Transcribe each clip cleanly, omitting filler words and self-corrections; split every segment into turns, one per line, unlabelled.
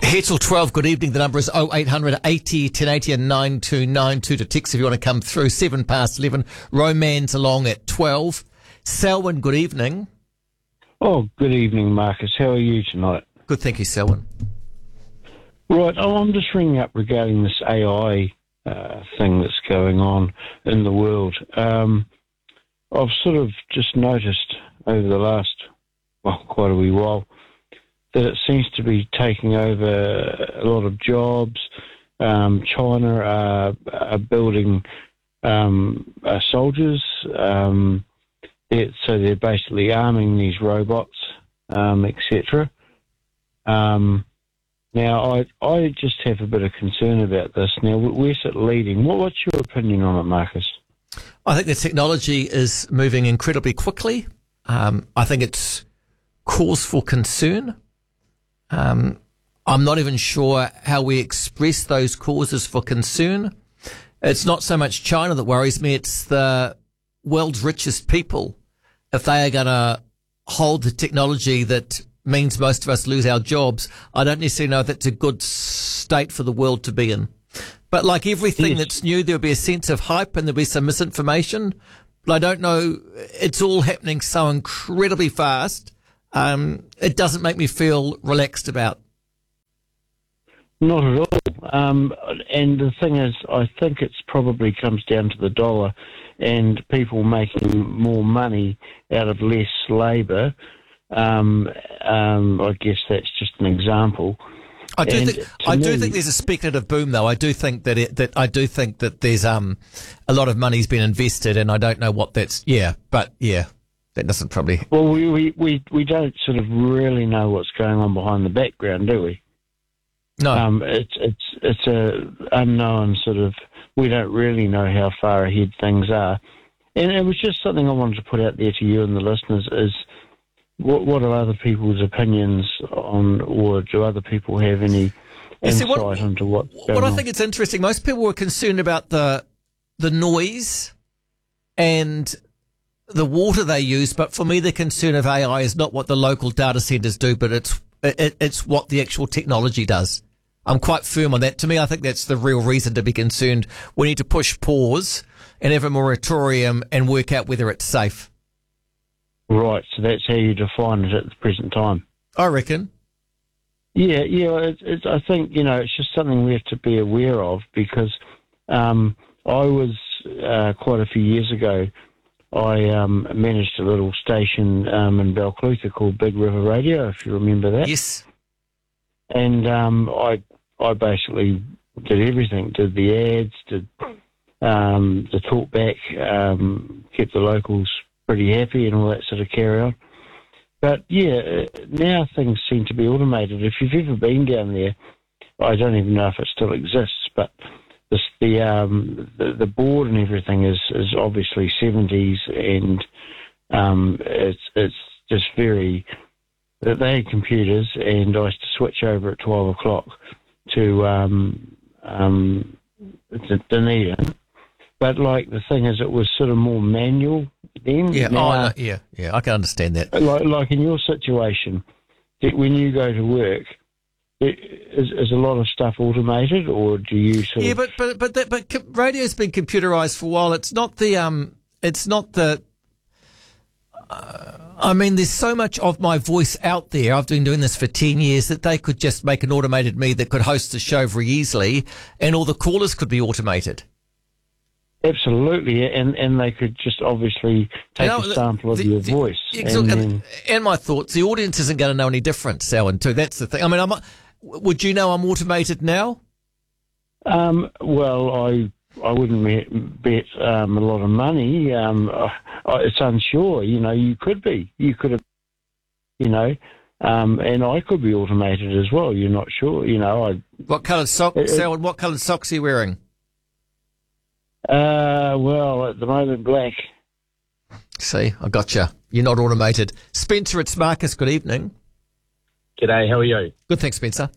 Here till 12, good evening. The number is 0800 80 1080 and 9292 to text if you want to come through. 7 past 11. Roman's along at 12. Selwyn, good evening.
Oh, good evening, Marcus. How are you tonight?
Good, thank you, Selwyn.
Right, I'm just ringing up regarding this AI thing that's going on in the world. I've sort of just noticed over the last, quite a wee while, that it seems to be taking over a lot of jobs. China are building soldiers. So they're basically arming these robots, etc. Now, I just have a bit of concern about this. Now, where's it leading? What's your opinion on it, Marcus?
I think the technology is moving incredibly quickly. I think it's cause for concern. I'm not even sure how we express those causes for concern. It's not so much China that worries me, it's the world's richest people. If they are going to hold the technology that means most of us lose our jobs, I don't necessarily know if that's a good state for the world to be in. But like everything that's new, there'll be a sense of hype and there'll be some misinformation. But I don't know, it's all happening so incredibly fast. It doesn't make me feel relaxed about.
Not at all. And the thing is, I think it's probably comes down to the dollar and people making more money out of less labour. I guess that's just an example.
I do think there's a speculative boom, though. I do think that there's a lot of money's been invested, and I don't know what that's. That doesn't probably.
Well, we don't sort of really know what's going on behind the background, do we?
No.
It's a unknown sort of. We don't really know how far ahead things are, and it was just something I wanted to put out there to you and the listeners is. What are other people's opinions on, or do other people have any insight into what's going on?
I think it's interesting, most people were concerned about the noise and the water they use, but for me the concern of AI is not what the local data centres do, but it's what the actual technology does. I'm quite firm on that. To me, I think that's the real reason to be concerned. We need to push pause and have a moratorium and work out whether it's safe.
Right, so that's how you define it at the present time.
I reckon.
Yeah. I think it's just something we have to be aware of because I was quite a few years ago. I managed a little station in Balclutha called Big River Radio, if you remember that.
Yes.
And I basically did everything. Did the ads, did the talkback, kept the locals pretty happy and all that sort of carry on. But yeah, now things seem to be automated. If you've ever been down there, I don't even know if it still exists, but the board and everything is obviously 70s, and it's just very. They had computers, and I used to switch over at 12 o'clock to Dunedin. But like the thing is, it was sort of more manual then.
Yeah,
now,
I can understand that.
Like in your situation, when you go to work, is a lot of stuff automated, or do you sort of?
Yeah, but radio's been computerized for a while. It's not the I mean, there's so much of my voice out there. I've been doing this for 10 years that they could just make an automated me that could host the show very easily, and all the callers could be automated.
Absolutely, and they could just obviously take a sample of your voice.
And my thoughts, the audience isn't going to know any different, Selwyn, too. That's the thing. I mean, would you know I'm automated now?
Well, I wouldn't bet a lot of money. It's unsure. You could be. You could have, and I could be automated as well. You're not sure.
What coloured socks, Selwyn? What coloured socks are you wearing?
Well, at the moment, black.
See, I gotcha. You're not automated. Spencer, it's Marcus. Good evening.
G'day, how are you?
Good, thanks, Spencer.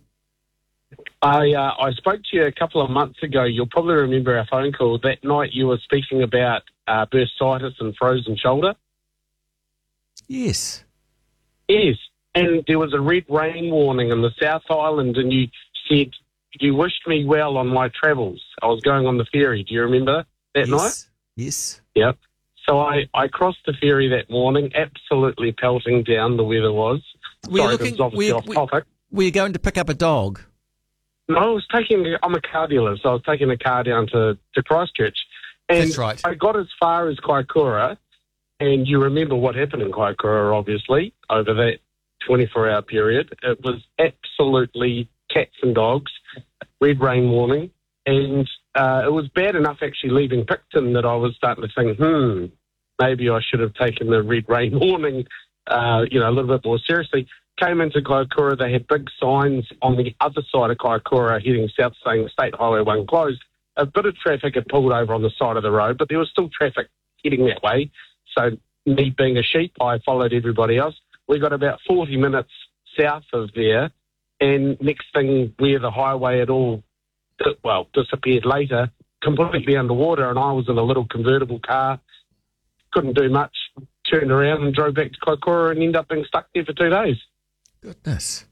I spoke to you a couple of months ago. You'll probably remember our phone call. That night you were speaking about bursitis and frozen shoulder.
Yes.
Yes. and there was a red rain warning in the South Island, and you said you wished me well on my travels. I was going on the ferry. Do you remember that night?
Yes.
Yep. So I crossed the ferry that morning, absolutely pelting down, the weather was. Sorry, this is obviously off topic.
Were you going to pick up a dog?
No, I'm a car dealer, so I was taking a car down to Christchurch. And
That's right.
I got as far as Kaikoura, and you remember what happened in Kaikoura, obviously, over that 24-hour period. It was absolutely cats and dogs, red rain warning, and it was bad enough actually leaving Picton that I was starting to think, maybe I should have taken the red rain warning, a little bit more seriously. Came into Kaikoura, they had big signs on the other side of Kaikoura heading south saying State Highway 1 closed. A bit of traffic had pulled over on the side of the road, but there was still traffic heading that way. So me being a sheep, I followed everybody else. We got about 40 minutes south of there, and next thing where the highway had all, disappeared later, completely underwater, and I was in a little convertible car, couldn't do much, turned around and drove back to Kaikoura and ended up being stuck there for 2 days.
Goodness.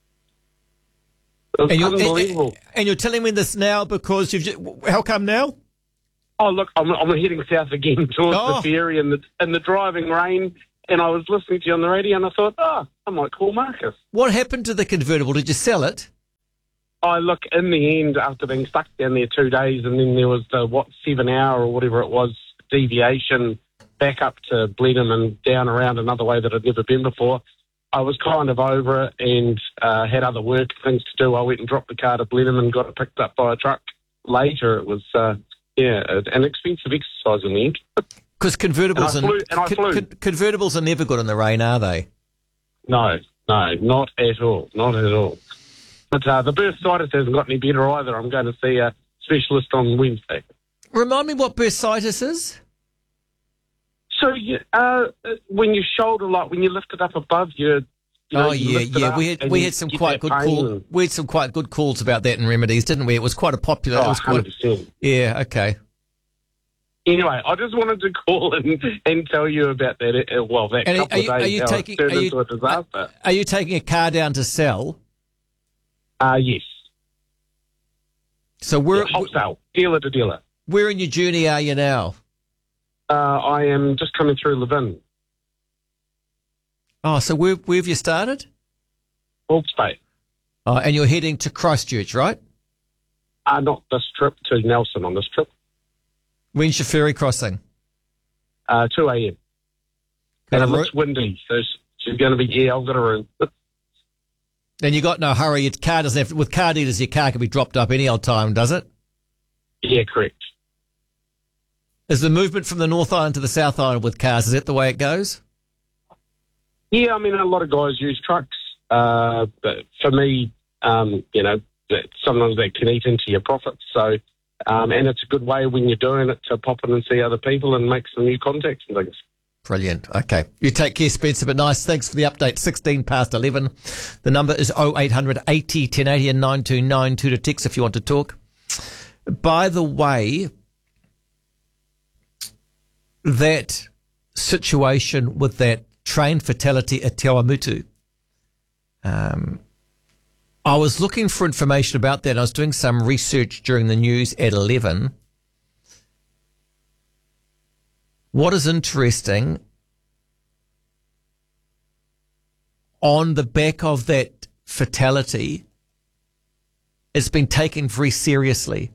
It was unbelievable.
And you're telling me this now because how come now?
Oh, look, I'm heading south again towards the ferry in the driving rain, and I was listening to you on the radio, and I thought, I might call Marcus.
What happened to the convertible? Did you sell it?
Oh, look, in the end, after being stuck down there 2 days, and then there was the, 7-hour or whatever it was, deviation back up to Blenheim and down around another way that I'd never been before, I was kind of over it and had other work, things to do. I went and dropped the car to Blenheim and got it picked up by a truck later. It was, an expensive exercise in the end.
Because convertibles convertibles are never good in the rain, are they?
No, not at all. Not at all. But the bursitis hasn't got any better either. I'm going to see a specialist on Wednesday.
Remind me what bursitis is?
So when you shoulder, like when you lift it up above you.
We had some quite good calls about that in Remedies, didn't we? It was quite a popular.
Oh, 100%.
Yeah. Okay.
Anyway, I just wanted to call and tell you about that. That and couple of days turned into a disaster.
Are you taking a car down to sell?
Yes.
So
wholesale, dealer to dealer.
Where in your journey are you now?
I am just coming through Levin.
Oh, so where have you started?
Hawke's Bay.
Oh, and you're heading to Christchurch, right?
Not this trip, to Nelson on this trip.
When's your ferry crossing?
2 a.m. And it's windy, so she's going to be, I've got a room.
And you got no hurry. Your car doesn't have to, with car dealers, your car can be dropped up any old time, does it?
Yeah, correct.
Is the movement from the North Island to the South Island with cars, is that the way it goes?
Yeah, I mean, a lot of guys use trucks. But for me, sometimes that can eat into your profits. So, and it's a good way when you're doing it to pop in and see other people and make some new contacts and things.
Brilliant. Okay. You take care, Spencer, but nice. Thanks for the update. 16 past 11. The number is 0800 80 1080 and 9292 to text if you want to talk. By the way, that situation with that train fatality at Te Awamutu, I was looking for information about that. I was doing some research during the news at 11. What is interesting, on the back of that fatality, it's been taken very seriously.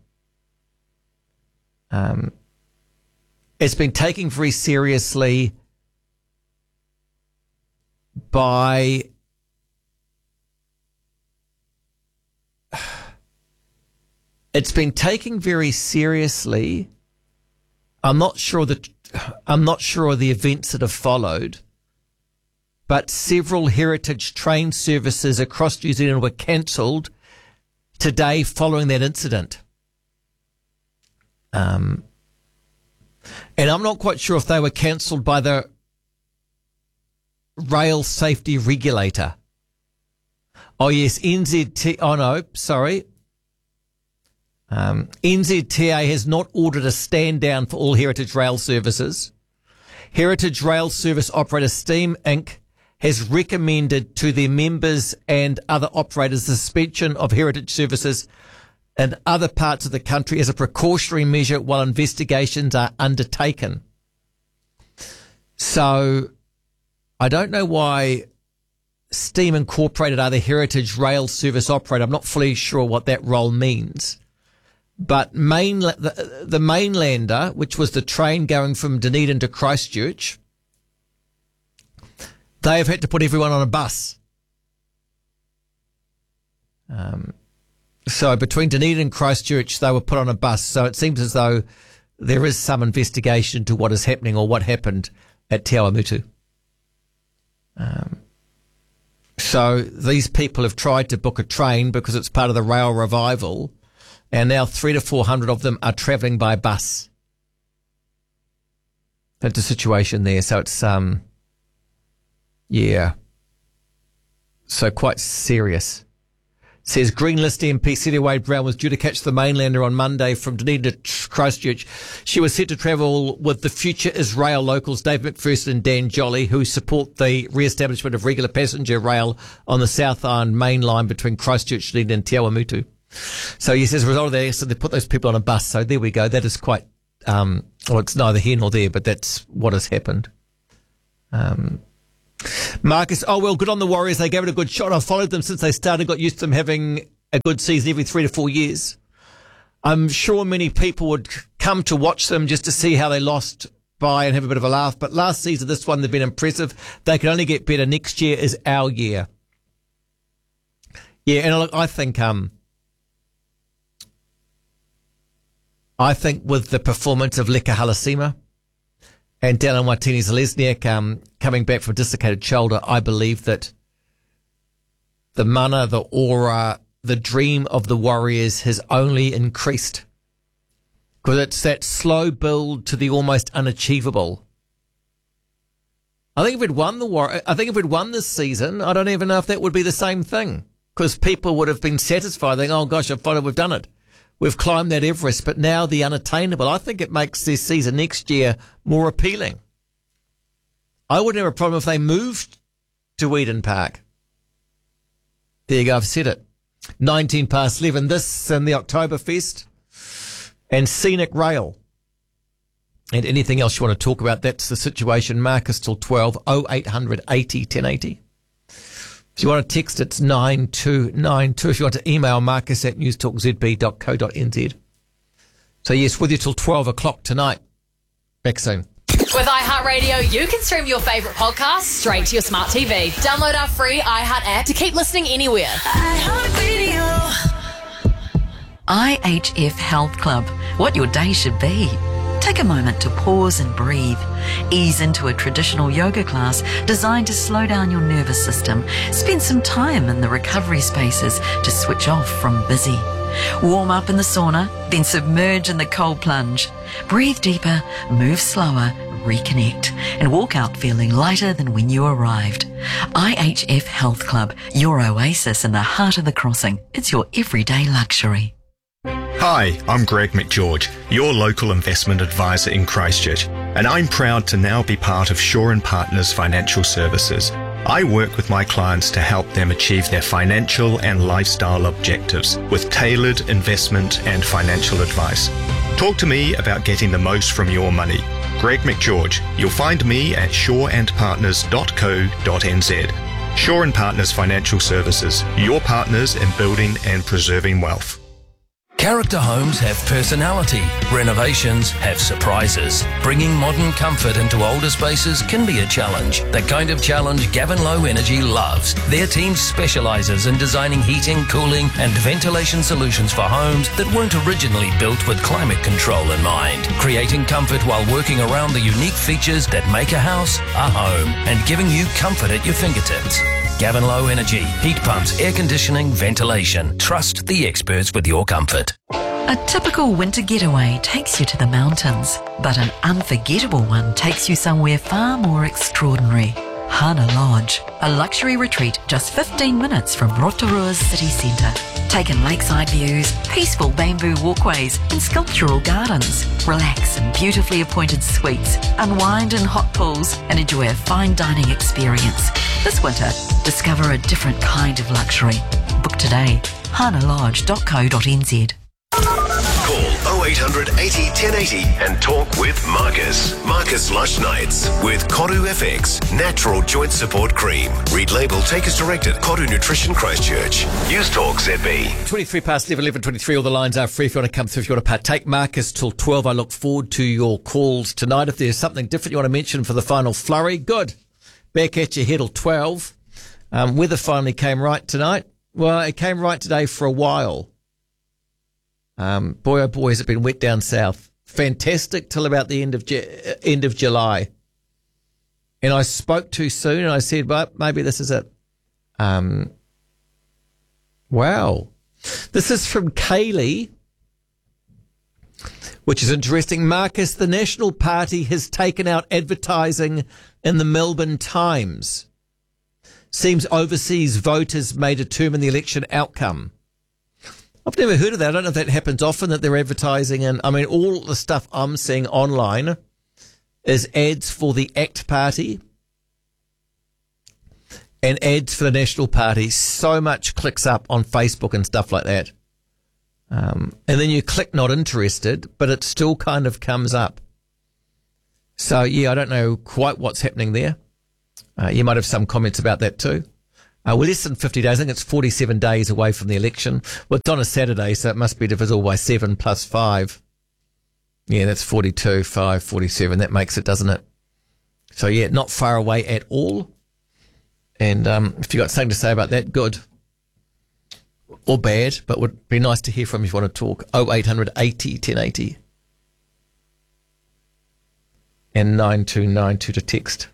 It's been taken very seriously by I'm not sure of the events that have followed, but several heritage train services across New Zealand were cancelled today following that incident. And I'm not quite sure if they were cancelled by the rail safety regulator. Oh, yes, NZTA has not ordered a stand down for all Heritage Rail services. Heritage Rail Service operator Steam Inc. has recommended to their members and other operators the suspension of heritage services in other parts of the country as a precautionary measure while investigations are undertaken. So I don't know why Steam Incorporated are the heritage rail service operator. I'm not fully sure what that role means. But the Mainlander, which was the train going from Dunedin to Christchurch, they have had to put everyone on a bus. So between Dunedin and Christchurch, they were put on a bus. So it seems as though there is some investigation to what is happening or what happened at Te Awamutu. So these people have tried to book a train because it's part of the rail revival, and now 300 to 400 of them are travelling by bus. That's the situation there. So it's, so quite serious. It says Green List MP Celia Wade-Brown was due to catch the Mainlander on Monday from Dunedin to Christchurch. She was set to travel with the Future is Rail locals Dave McPherson and Dan Jolly, who support the re-establishment of regular passenger rail on the South Island main line between Christchurch, Dunedin and Te Awamutu. So yes, as a result of that, so they put those people on a bus. So there we go. That is quite, well, it's neither here nor there, but that's what has happened. Marcus, oh, well, good on the Warriors. They gave it a good shot. I've followed them since they started, got used to them having a good season every 3 to 4 years. I'm sure many people would come to watch them just to see how they lost by and have a bit of a laugh. But last season, this one, they've been impressive. They can only get better. Next year is our year. Yeah, and look, I think with the performance of Leka Halasima and Dallin Martinez-Lesniak coming back from a dislocated shoulder, I believe that the mana, the aura, the dream of the Warriors has only increased. Because it's that slow build to the almost unachievable. I think if we'd won this season, I don't even know if that would be the same thing. Because people would have been satisfied, thinking, oh gosh, we've done it. We've climbed that Everest, but now the unattainable. I think it makes this season next year more appealing. I wouldn't have a problem if they moved to Eden Park. There you go, I've said it. 19 past 11, this and the Oktoberfest and Scenic Rail. And anything else you want to talk about, that's the situation. Marcus till 12, 0800 80 1080. If you want to text, it's 9292. If you want to email, Marcus at newstalkzb.co.nz. So yes, with you till 12 o'clock tonight. Back soon.
With iHeartRadio, you can stream your favourite podcasts straight to your smart TV. Download our free iHeart app to keep listening anywhere.
iHeartRadio. IHF Health Club. What your day should be. Take a moment to pause and breathe. Ease into a traditional yoga class designed to slow down your nervous system. Spend some time in the recovery spaces to switch off from busy. Warm up in the sauna, then submerge in the cold plunge. Breathe deeper, move slower, reconnect, and walk out feeling lighter than when you arrived. IHF Health Club, your oasis in the heart of the crossing. It's your everyday luxury.
Hi, I'm Greg McGeorge, your local investment advisor in Christchurch, and I'm proud to now be part of Shaw & Partners Financial Services. I work with my clients to help them achieve their financial and lifestyle objectives with tailored investment and financial advice. Talk to me about getting the most from your money. Greg McGeorge. You'll find me at shawandpartners.co.nz. Shaw & Partners Financial Services, your partners in building and preserving wealth.
Character homes have personality. Renovations have surprises. Bringing modern comfort into older spaces can be a challenge. The kind of challenge Gavin Low Energy loves. Their team specialises in designing heating, cooling and ventilation solutions for homes that weren't originally built with climate control in mind. Creating comfort while working around the unique features that make a house a home and giving you comfort at your fingertips. Gavin Low Energy. Heat pumps, air conditioning, ventilation. Trust the experts with your comfort.
A typical winter getaway takes you to the mountains, but an unforgettable one takes you somewhere far more extraordinary. Hana Lodge, a luxury retreat just 15 minutes from Rotorua's city centre. Take in lakeside views, peaceful bamboo walkways and sculptural gardens. Relax in beautifully appointed suites, unwind in hot pools and enjoy a fine dining experience. This winter, discover a different kind of luxury. Book today. hanalodge.co.nz.
Call 0800 80 1080 and talk with Marcus. Marcus Lush Nights with Koru FX Natural Joint Support Cream. Read label, take as directed. Koru Nutrition Christchurch. News Talk ZB.
23 past 11:23. All the lines are free if you want to come through, if you want to partake. Marcus till 12. I look forward to your calls tonight. If there's something different you want to mention for the final flurry, good. Back at your head till 12. Weather finally came right tonight. Well, it came right today for a while. Boy, oh boy, has it been wet down south. Fantastic till about the end of July. And I spoke too soon, and I said, but maybe this is it. Wow. This is from Kaylee, which is interesting. Marcus, the National Party has taken out advertising in the Melbourne Times. Seems overseas voters may determine the election outcome. I've never heard of that. I don't know if that happens often, that they're advertising. And I mean, all the stuff I'm seeing online is ads for the ACT Party and ads for the National Party. So much clicks up on Facebook and stuff like that. And then you click not interested, but it still kind of comes up. So, yeah, I don't know quite what's happening there. You might have some comments about that too. We're less than 50 days. I think it's 47 days away from the election. Well, it's on a Saturday, so it must be divisible by 7 plus 5. Yeah, that's 42, 5, 47. That makes it, doesn't it? So, yeah, not far away at all. And if you've got something to say about that, good. Or bad, but would be nice to hear from you if you want to talk. 0800 80 1080. And 9292 to text.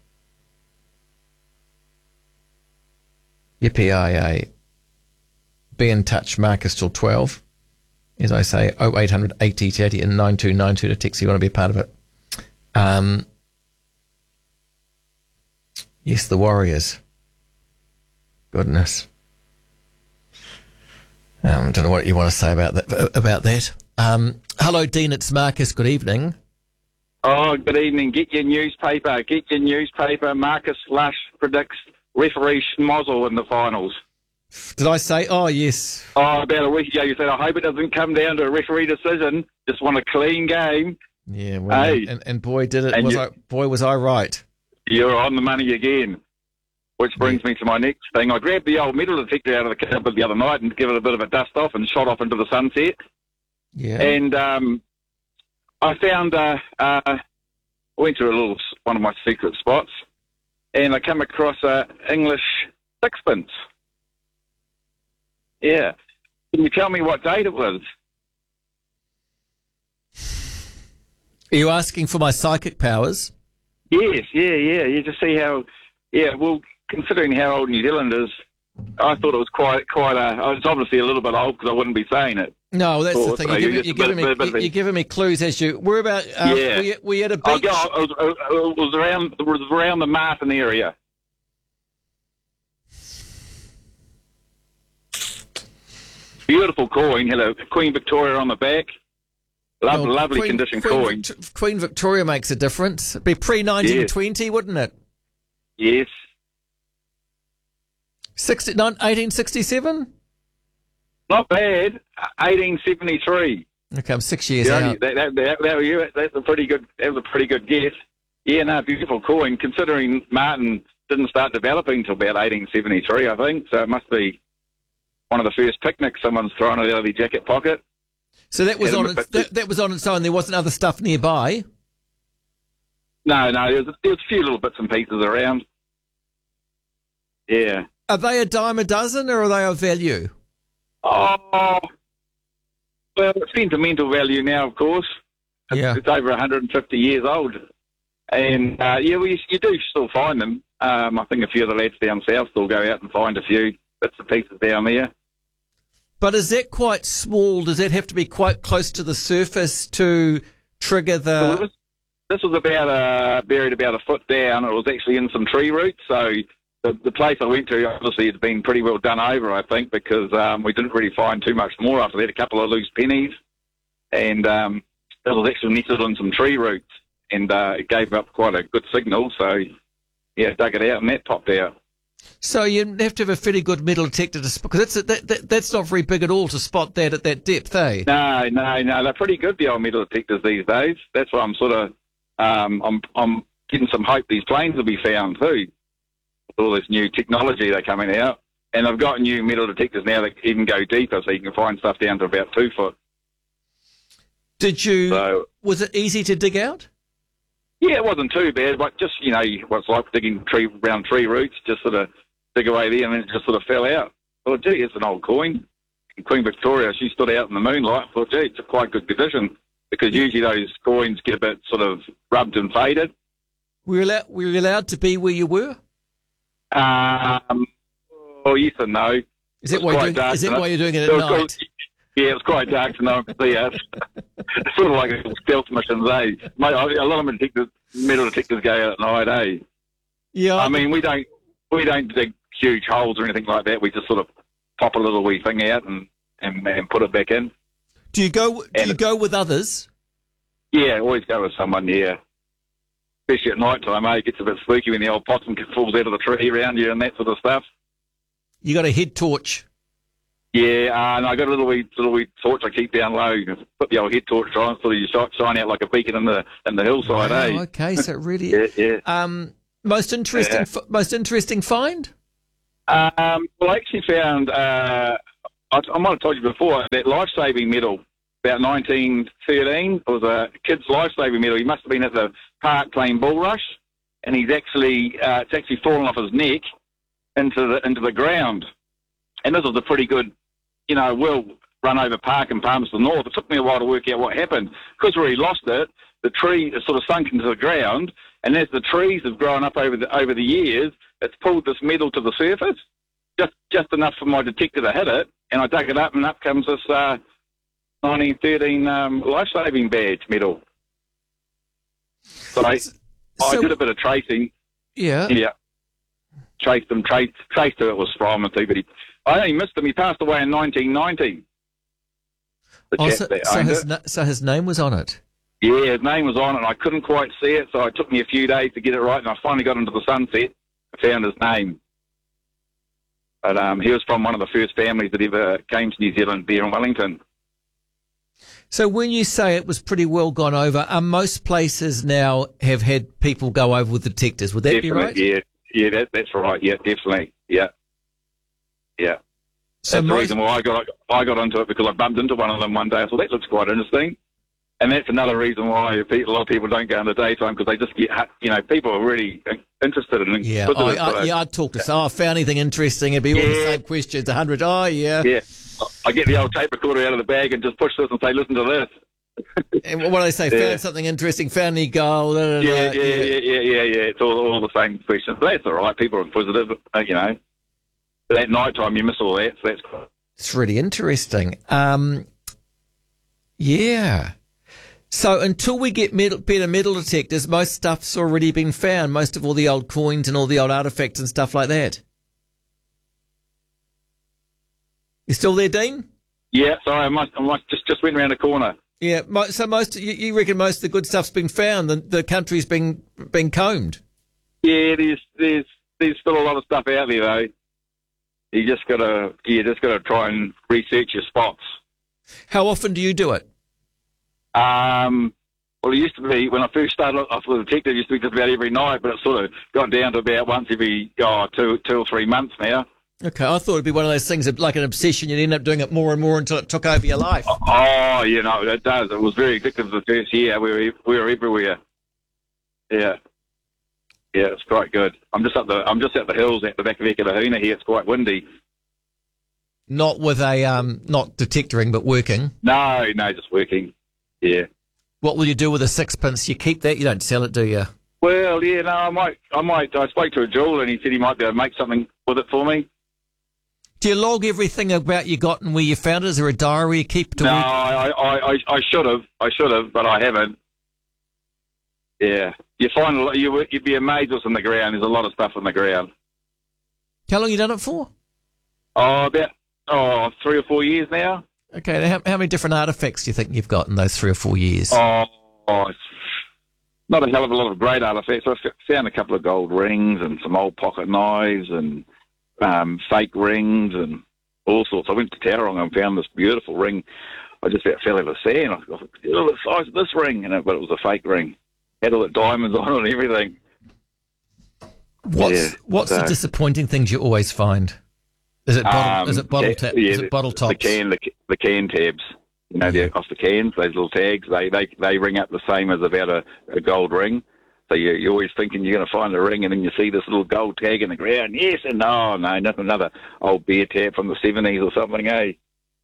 Yippee-yi-yi. Be in touch, Marcus, till 12. As I say, 0800 80 1080 and 9292 to text if you want to be a part of it. Yes, the Warriors. Goodness. I don't know what you want to say about that. Hello, Dean. It's Marcus. Good evening.
Oh, good evening. Get your newspaper. Marcus Lush predicts referee Schmozzle in the finals.
Did I say? Oh, yes.
Oh, about a week ago you said, I hope it doesn't come down to a referee decision. Just want a clean game.
Yeah, well, hey. and boy, did it. Was I right.
You're on the money again. Which brings me to my next thing. I grabbed the old metal detector out of the cupboard the other night and give it a bit of a dust off and shot off into the sunset.
Yeah.
And I found, went to one of my secret spots, and I come across a English sixpence. Yeah. Can you tell me what date it was?
Are you asking for my psychic powers?
Yes, yeah. You just see how, well, considering how old New Zealand is, I thought it was quite it's obviously a little bit old because I wouldn't be saying it.
No, that's the thing. You're giving me clues as you. We're about. We had a beach.
It was around the Martin area. Beautiful coin. Hello, Queen Victoria on the back. Lovely condition coin.
Queen Victoria makes a difference. It'd be pre-1920, wouldn't it?
Yes.
1867?
Not bad. 1873.
Okay, I'm 6 years out.
That's a pretty good. That was a pretty good guess. Yeah, no, beautiful coin. Considering Martin didn't start developing until about 1873, I think. So it must be one of the first picnics someone's thrown it out of their jacket pocket.
So that was that was on its own. There wasn't other stuff nearby.
No. There was a few little bits and pieces around. Yeah.
Are they a dime a dozen, or are they of value?
Oh, well, sentimental value now, of course. It's over 150 years old. And, you do still find them. I think a few of the lads down south still go out and find a few bits and pieces down there.
But is that quite small? Does that have to be quite close to the surface to trigger the...
Well, this was about buried about a foot down. It was actually in some tree roots, so... The place I went to, obviously, had been pretty well done over, I think, because we didn't really find too much more after that. A couple of loose pennies, and it was actually nestled in some tree roots, and it gave up quite a good signal. So, yeah, dug it out, and that popped out.
So you have to have a fairly good metal detector to spot, because that's not very big at all to spot that at that depth, eh?
No, they're pretty good, the old metal detectors these days. That's why I'm sort of, I'm getting some hope these planes will be found too. With all this new technology they're coming out. And I've got new metal detectors now that even go deeper, so you can find stuff down to about 2 foot.
Was it easy to dig out?
Yeah, it wasn't too bad, but just, what it's like digging around tree roots, just sort of dig away there, and then it just sort of fell out. Well, gee, it's an old coin. Queen Victoria, she stood out in the moonlight. I thought, gee, it's a quite good condition, because usually those coins get a bit sort of rubbed and faded.
Were you allowed to be where you were?
Well, yes and no.
Is that why you're doing it at night?
Yeah, it was quite dark, so no one could see us. It's sort of like a stealth missions, eh? Mate, a lot of metal detectors go out at night, eh?
Yeah.
I mean, we don't dig huge holes or anything like that. We just sort of pop a little wee thing out and put it back in.
Do you go with others?
Yeah, always go with someone, yeah. Especially at night time, eh? It gets a bit spooky when the old possum falls out of the tree around you and that sort of stuff.
You got a head torch?
Yeah, and I got a little wee torch I keep down low. You can put the old head torch on so you shine out like a beacon in the hillside, eh?
Okay, so it really
yeah.
Most interesting find?
Well, I actually found I might have told you before that life-saving medal about 1913. It was a kid's life-saving medal. He must have been at the park playing bull rush, and it's actually fallen off his neck into the ground. And this was a pretty good, well run over park in Palmerston North. It took me a while to work out what happened. Because where he lost it, the tree has sort of sunk into the ground, and as the trees have grown up over the years, it's pulled this metal to the surface, just enough for my detector to hit it, and I dug it up, and up comes this 1913 life-saving badge medal. So I did a bit of tracing.
Yeah.
Yeah. Traced who it was from, and see, but I only missed him. He passed away in 1990.
So his name was on it?
Yeah, his name was on it, and I couldn't quite see it, so it took me a few days to get it right, and I finally got into the sunset and found his name. But he was from one of the first families that ever came to New Zealand there in Wellington.
So when you say it was pretty well gone over, most places now have had people go over with detectors. Would that be right?
Yeah, that's right. Yeah, definitely. Yeah. So that's the reason why I got into it, because I bumped into one of them one day. I thought, that looks quite interesting. And that's another reason why a lot of people don't go in the daytime, because they just get, people are really interested in it.
Yeah, I'd talk to someone. I found anything interesting, it'd be all the same questions, 100. Oh, yeah.
Yeah. I get the old tape recorder out of the bag and just push this and say, listen to this.
And what do they say? Found something interesting, found any gold.
Yeah. It's all the same questions. But that's all right. People are inquisitive, But at night time, you miss all that. So that's cool.
It's really interesting. Yeah. So until we get better metal detectors, most stuff's already been found. Most of all the old coins and all the old artefacts and stuff like that. You still there, Dean?
Yeah. Sorry, I just went around the corner.
Yeah. So you reckon most of the good stuff's been found? The country's been combed.
Yeah, there's still a lot of stuff out there though. You just gotta try and research your spots.
How often do you do it?
Well, it used to be, when I first started off with the detector, it used to be just about every night, but it sort of got down to about once every 2 or 3 months now.
Okay, I thought it'd be one of those things that, like an obsession, you'd end up doing it more and more until it took over your life.
Oh, it does. It was very addictive the first year. We were everywhere. Yeah. Yeah, it's quite good. I'm just at the hills at the back of Eketahuna here. It's quite windy.
Not with not detectoring, but working.
No, just working. Yeah.
What will you do with a sixpence? You keep that? You don't sell it, do you?
Well, yeah, no, I might. I spoke to a jeweller and he said he might be able to make something with it for me.
Do you log everything about you got and where you found it? Is there a diary you keep?
No, I should have, but I haven't. Yeah, you find you'd be amazed what's in the ground. There's a lot of stuff in the ground.
How long have you done it for?
About 3 or 4 years now.
Okay, how many different artefacts do you think you've got in those 3 or 4 years?
Oh, not a hell of a lot of great artefacts. I found a couple of gold rings and some old pocket knives and fake rings and all sorts. I went to Tauranga and found this beautiful ring. I just about fell out of the sand. I thought, look at the size of this ring, but it was a fake ring. Had all the diamonds on it and everything.
What's the disappointing things you always find? Is it bottle? Is it bottle tops?
The can tabs. You know, off the cans, those little tags. They ring up the same as about a gold ring. So you're always thinking you're going to find a ring, and then you see this little gold tag in the ground. Yes, and no, another old beer tab from the 70s or something. Eh?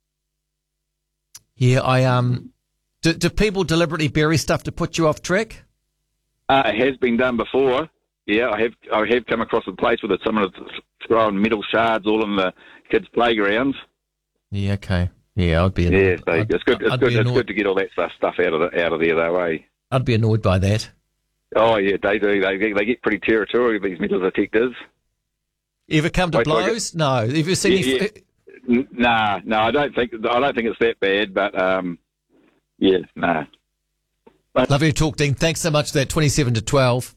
Yeah, do people deliberately bury stuff to put you off track?
It has been done before. Yeah, I have come across a place where someone has thrown metal shards all in the kids' playgrounds.
Yeah, okay. Yeah, I'd be annoyed.
Yeah, so it's good to get all that stuff out of there, though, eh?
I'd be annoyed by that.
Oh, yeah, they do. They get pretty territorial, these metal detectors.
You ever come to blows? No. Have you seen any...
No, I don't think it's that bad, but, yeah, no.
Lovely to talk, Dean. Thanks so much for that. 27 to 12.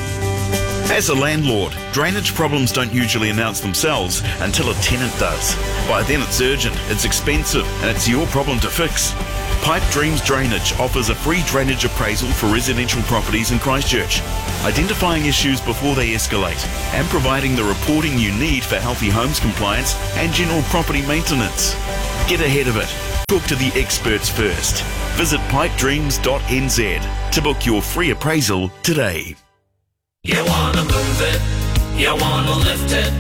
As a landlord, drainage problems don't usually announce themselves until a tenant does. By then it's urgent, it's expensive, and it's your problem to fix. Pipe Dreams Drainage offers a free drainage appraisal for residential properties in Christchurch, identifying issues before they escalate, and providing the reporting you need for healthy homes compliance and general property maintenance. Get ahead of it. Talk to the experts first. Visit pipedreams.nz to book your free appraisal today.
You wanna move it, you wanna lift it.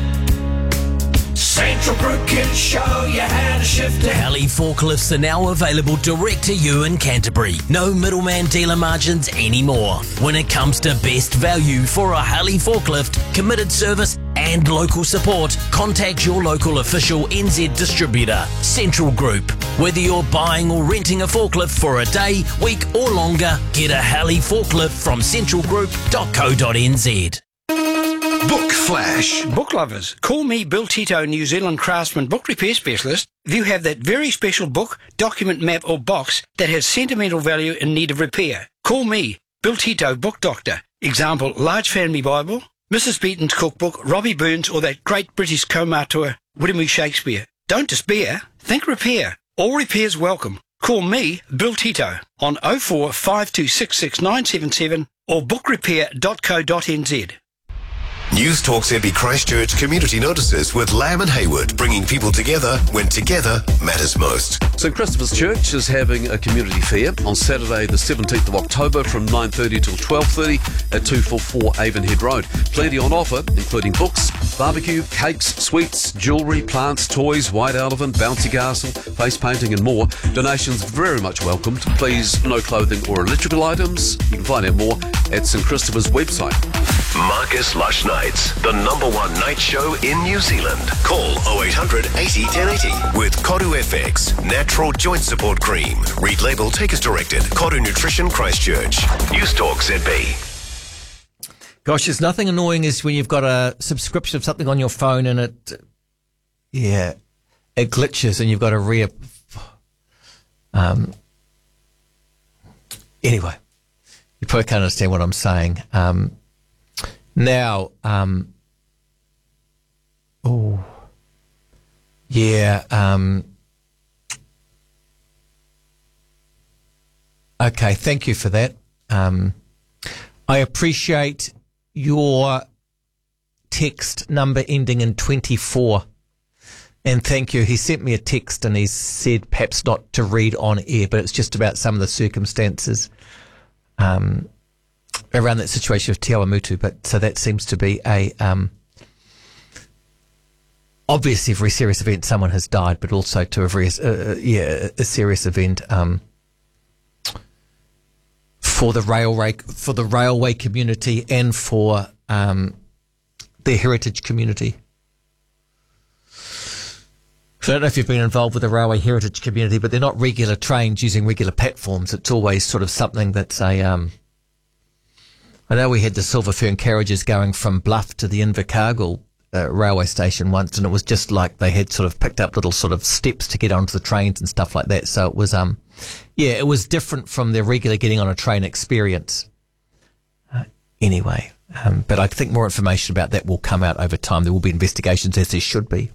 Central Group can show you how to shift it. Heli forklifts are now available direct to you in Canterbury. No middleman dealer margins anymore. When it comes to best value for a Heli forklift, committed service and local support, contact your local official NZ distributor, Central Group. Whether you're buying or renting a forklift for a day, week or longer, get a Heli forklift from centralgroup.co.nz.
Book Flash. Book lovers, call me Bill Tito, New Zealand craftsman book repair specialist. If you have that very special book, document, map or box that has sentimental value in need of repair, call me Bill Tito, book doctor. Example, Large Family Bible, Mrs. Beaton's cookbook, Robbie Burns or that great British co-auteur, William E. Shakespeare. Don't despair, think repair. All repairs welcome. Call me, Bill Tito, on 04 5266 977 or bookrepair.co.nz.
News Talk ZB Christchurch community notices with Lamb and Hayward, bringing people together when together matters most.
St Christopher's Church is having a community fair on Saturday the 17th of October from 9:30 till 12:30 at 244 Avonhead Road. Plenty on offer, including books, barbecue, cakes, sweets, jewellery, plants, toys, white elephant, bouncy castle, face painting and more. Donations very much welcomed. Please, no clothing or electrical items. You can find out more at St Christopher's website.
Marcus Lush Nights, the #1 night show in New Zealand. Call 0800 80 1080 with Koru FX, natural joint support cream. Read label, take as directed. Koru Nutrition Christchurch. News Talk ZB.
Gosh, there's nothing annoying as when you've got a subscription of something on your phone and it glitches and you've got to anyway, you probably can't understand what I'm saying. Okay, thank you for that. I appreciate your text number ending in 24. And thank you. He sent me a text and he said perhaps not to read on air, but it's just about some of the circumstances around that situation of Te Awamutu. But so that seems to be obviously a very serious event. Someone has died, but also to a very a serious event for the railway community and for the heritage community. So I don't know if you've been involved with the railway heritage community, but they're not regular trains using regular platforms. It's always sort of something that's I know we had the Silver Fern carriages going from Bluff to the Invercargill railway station once, and it was just like they had sort of picked up little sort of steps to get onto the trains and stuff like that. So it was, it was different from their regular getting on a train experience. anyway. But I think more information about that will come out over time. There will be investigations, as there should be.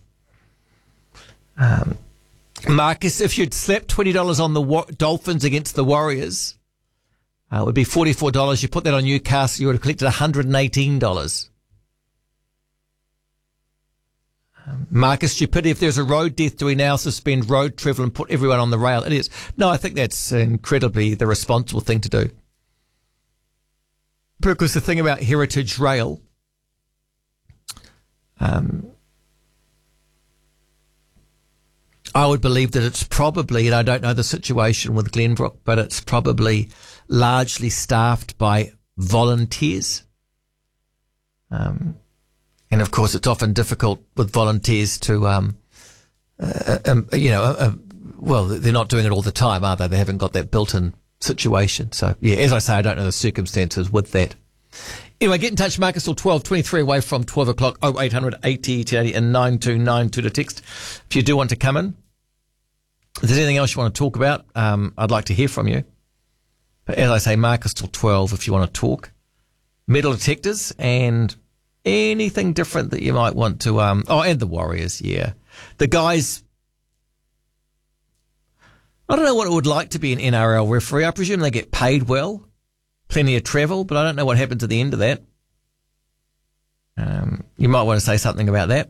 Marcus, if you'd slapped $20 on the Dolphins against the Warriors, it would be $44. You put that on Newcastle, you would have collected $118. Marcus, stupidity. If there's a road death, do we now suspend road travel and put everyone on the rail? It is. No, I think that's incredibly the responsible thing to do. Because the thing about Heritage Rail, I would believe that it's probably, and I don't know the situation with Glenbrook, but it's probably largely staffed by volunteers. And of course, it's often difficult with volunteers to, well, they're not doing it all the time, are they? They haven't got that built-in situation. So, yeah, as I say, I don't know the circumstances with that. Anyway, get in touch, Marcus, till 12:23 away from 12 o'clock, 0800 80 1080 and 9292 to text if you do want to come in. If there's anything else you want to talk about, I'd like to hear from you. But as I say, Marcus till 12 if you want to talk. Metal detectors and anything different that you might want to, and the Warriors, yeah. The guys, I don't know what it would like to be an NRL referee. I presume they get paid well, plenty of travel, but I don't know what happens at the end of that. You might want to say something about that.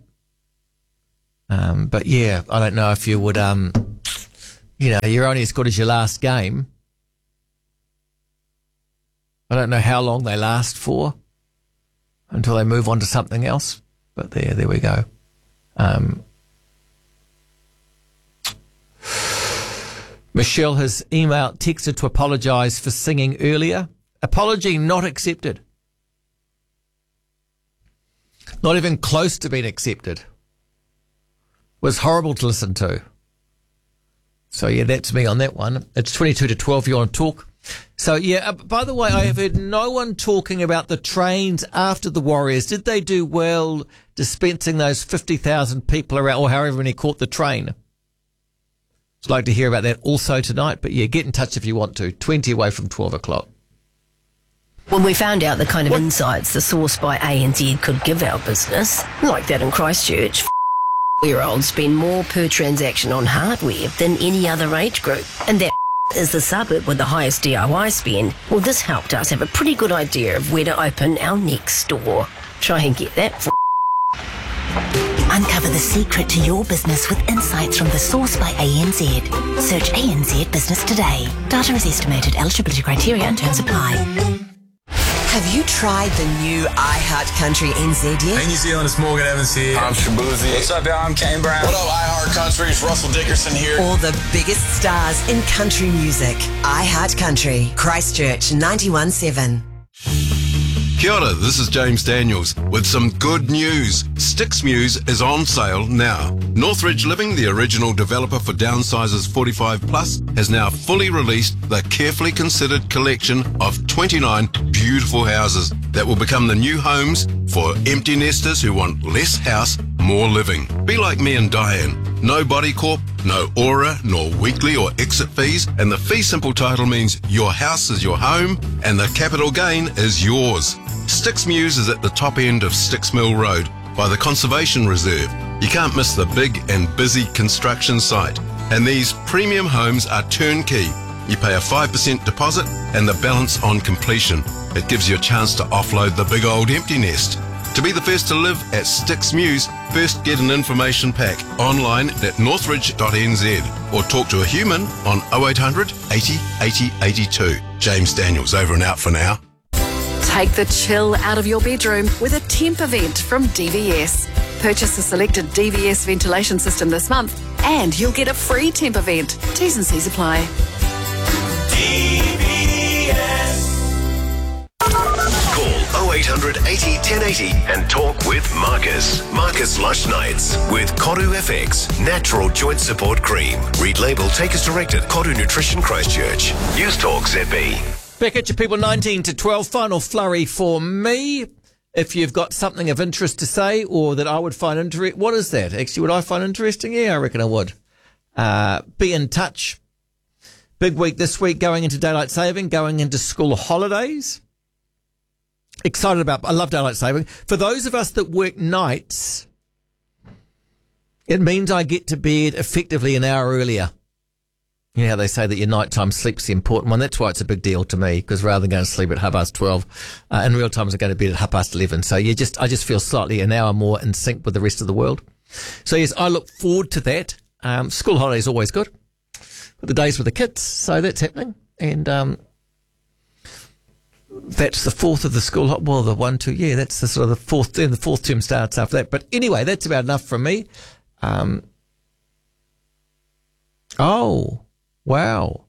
But yeah, I don't know if you would, you're only as good as your last game. I don't know how long they last for until they move on to something else. But there we go. Michelle has texted to apologise for singing earlier. Apology not accepted. Not even close to being accepted. Was horrible to listen to. So yeah, that's me on that one. It's 22 to 12 if you want to talk. So yeah, by the way, I have heard no one talking about the trains after the Warriors. Did they do well dispensing those 50,000 people around, or however many caught the train? I'd like to hear about that also tonight. But yeah, get in touch if you want to. 20 away from 12 o'clock.
When we found out the kind of insights the Source by ANZ could give our business, like that in Christchurch, year-olds spend more per transaction on hardware than any other age group. And that is the suburb with the highest DIY spend. Well, this helped us have a pretty good idea of where to open our next store. Try and get that for
Uncover the secret to your business with insights from the Source by ANZ. Search ANZ Business today. Data is estimated. Eligibility criteria and terms apply.
Have you tried the new iHeart Country NZ yet?
Hey New Zealand, it's Morgan Evans here.
I'm Shabuzi.
What's up, y'all? I'm Kane Brown.
What up, iHeart Country? It's Russell Dickerson here.
All the biggest stars in country music. iHeart Country, Christchurch 91.7.
Kia ora, this is James Daniels with some good news. Sticks Muse is on sale now. Northridge Living, the original developer for Downsizers 45 Plus, has now fully released the carefully considered collection of 29 beautiful houses that will become the new homes for empty nesters who want less house, more living. Be like me and Diane. No body corp, no aura, nor weekly or exit fees, and the fee simple title means your house is your home and the capital gain is yours. Sticks Muse is at the top end of Sticks Mill Road by the Conservation Reserve. You can't miss the big and busy construction site. And these premium homes are turnkey. You pay a 5% deposit and the balance on completion. It gives you a chance to offload the big old empty nest. To be the first to live at Sticks Muse, first get an information pack online at northridge.nz or talk to a human on 0800 80 80 82. James Daniels, over and out for now.
Take the chill out of your bedroom with a temp event from DVS. Purchase a selected DVS ventilation system this month and you'll get a free temp event. T's and C's apply.
Call 0800 80 1080 and talk with Marcus. Marcus Lush Nights with Koru FX Natural Joint Support Cream. Read label, take as directed. Koru Nutrition Christchurch. News Talk ZB.
Back at you people, 19 to 12. Final flurry for me. If you've got something of interest to say or that I would find interesting. What is that? Actually, would I find interesting? Yeah, I reckon I would. Be in touch. Big week this week, going into daylight saving, going into school holidays. excited about. I love daylight saving. For those of us that work nights, it means I get to bed effectively an hour earlier. You know how they say that your nighttime sleep's the important one? That's why it's a big deal to me, because rather than going to sleep at 12:30, in real time I go to bed at 11:30. So I just feel slightly an hour more in sync with the rest of the world. So yes, I look forward to that. School holidays always good. But the days with the kids, so that's happening. And that's the fourth of the school, well, the 1, 2, yeah, that's the sort of the fourth, then the fourth term starts after that. But anyway, that's about enough from me. Wow.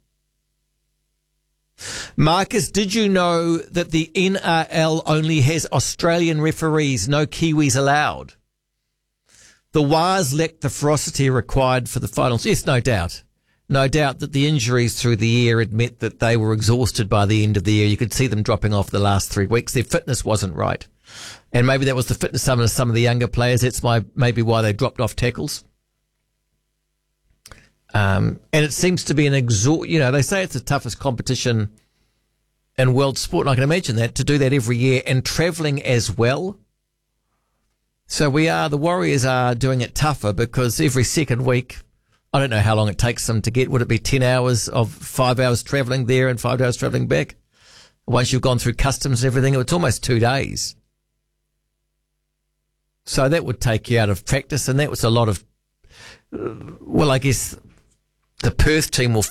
Marcus, did you know that the NRL only has Australian referees, no Kiwis allowed? The Wars lacked the ferocity required for the finals. Yes, no doubt. No doubt that the injuries through the year had meant that they were exhausted by the end of the year. You could see them dropping off the last 3 weeks. Their fitness wasn't right. And maybe that was the fitness of some of the younger players. That's maybe why they dropped off tackles. And it seems to be they say it's the toughest competition in world sport. And I can imagine that, to do that every year and travelling as well. So the Warriors are doing it tougher because every second week, I don't know how long it takes them to get. Would it be 10 hours of 5 hours travelling there and 5 hours travelling back? Once you've gone through customs and everything, it's almost 2 days. So that would take you out of practice, and that was a lot of, I guess the Perth team will